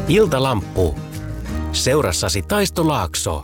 Iltalamppu. Seurassasi Taisto Laakso.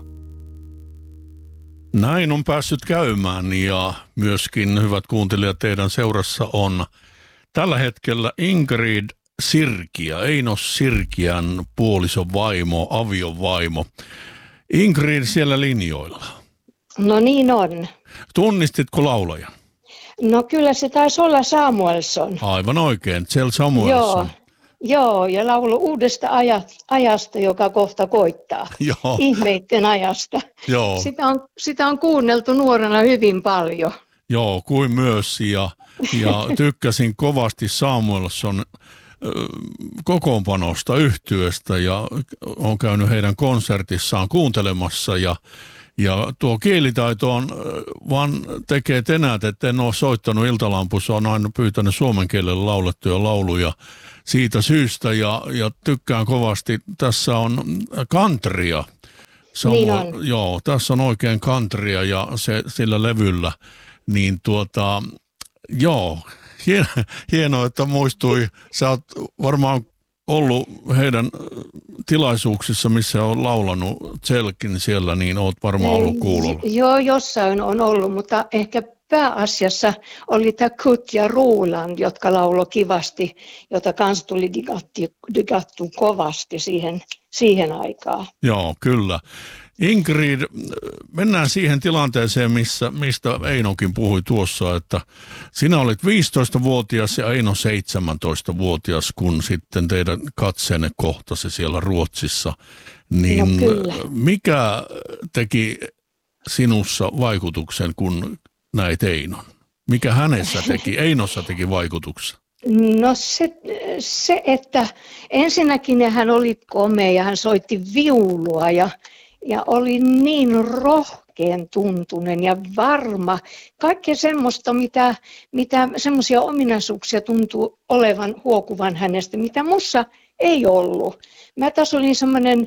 Näin on päässyt käymään ja myöskin, hyvät kuuntelijat, teidän seurassa on tällä hetkellä Ingrid Sirkiä, Eino Sirkiän puolison vaimo, avion vaimo. Ingrid siellä linjoilla. No niin on. Tunnistitko laulajan? No kyllä se taisi olla Samuelson. Aivan oikein, Kjell Samuelson. Joo, ja laulu uudesta ajasta, joka kohta koittaa. Joo. Ihmeitten ajasta. Joo. Sitä on kuunneltu nuorena hyvin paljon. Joo, kuin myös. Ja tykkäsin kovasti Samuelson kokoonpanosta, yhtyeestä ja olen käynyt heidän konsertissaan kuuntelemassa ja tuo kielitaito on vaan tekee tenät, että en ole soittanut Iltalampussa, on aina pyytänyt suomen kielellä laulettuja lauluja siitä syystä ja tykkään kovasti. Tässä on countrya. Niin on. Joo, tässä on oikein countrya ja sillä levyllä, niin joo, hienoa, että muistui. Sä oot varmaan ollut heidän tilaisuuksissa, missä on laulanut Kjellkin siellä, niin oot varmaan ollut kuulolla. Joo, jossain on ollut, mutta ehkä pääasiassa oli tämä Kut ja Roland, jotka lauloi kivasti, jota kanssa tuli digattu kovasti siihen aikaan. Joo, kyllä. Ingrid, mennään siihen tilanteeseen, mistä Einokin puhui tuossa, että sinä olit 15-vuotias ja Eino 17-vuotias, kun sitten teidän katseenne kohtasi siellä Ruotsissa. Niin no mikä teki sinussa vaikutuksen, kun näit Einon? Mikä hänessä teki, Einossa teki vaikutuksen? No se, että ensinnäkin hän oli komea ja hän soitti viulua ja oli niin rohkean tuntunen ja varma. Kaikkea semmoista, mitä semmoisia ominaisuuksia tuntuu olevan huokuvan hänestä, mitä mussa ei ollut. Mä taas olin semmoinen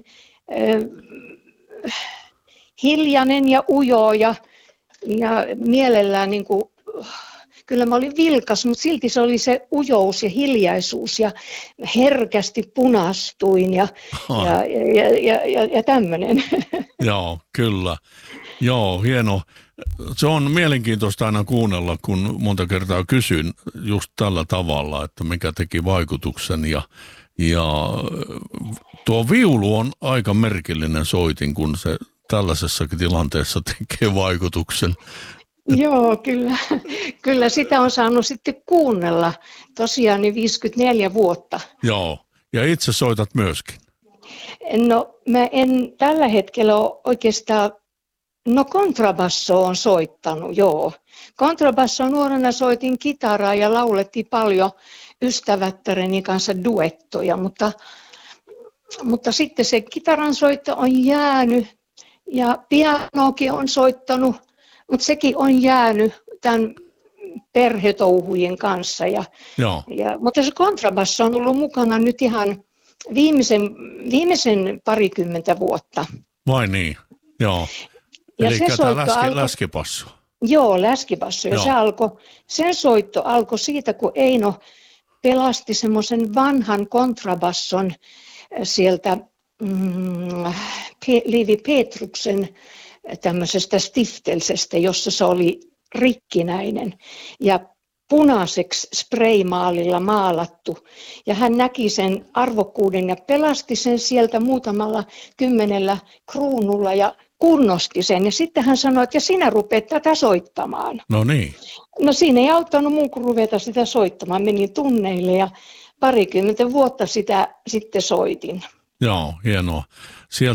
hiljainen ja ujo ja mielellään niin kuin, kyllä mä olin vilkas, mutta silti se oli se ujous ja hiljaisuus ja herkästi punastuin ja tämmöinen. Joo, kyllä. Joo, hieno. Se on mielenkiintoista aina kuunnella, kun monta kertaa kysyn just tällä tavalla, että mikä teki vaikutuksen. Ja tuo viulu on aika merkillinen soitin, kun se tällaisessakin tilanteessa tekee vaikutuksen. Joo, kyllä sitä on saanut sitten kuunnella tosiaan niin 54 vuotta. Joo, ja itse soitat myöskin. No mä en tällä hetkellä ole oikeastaan, kontrabasso on soittanut, joo. Kontrabasso nuorena soitin kitaraa ja laulettiin paljon ystävättäreni kanssa duettoja, mutta sitten se kitaran soitto on jäänyt ja pianokin on soittanut. Mutta sekin on jäänyt tämän perhetouhujen kanssa. Mutta se kontrabasso on ollut mukana nyt ihan viimeisen parikymmentä vuotta. Vai niin? Joo. Eli tämä läskipasso. Joo, läskipasso. Ja sen soitto alkoi siitä, kun Eino pelasti semmoisen vanhan kontrabasson sieltä Liivi Petruksen tämmöisestä stiftelsestä, jossa se oli rikkinäinen ja punaiseksi spraymaalilla maalattu. Ja hän näki sen arvokkuuden ja pelasti sen sieltä muutamalla 10 kruunulla ja kunnosti sen. Ja sitten hän sanoi, että sinä rupeat tätä soittamaan. No niin. No siinä ei auttanut muu kuin ruveta sitä soittamaan. Menin tunneille ja parikymmentä vuotta sitä sitten soitin. Joo, hienoa.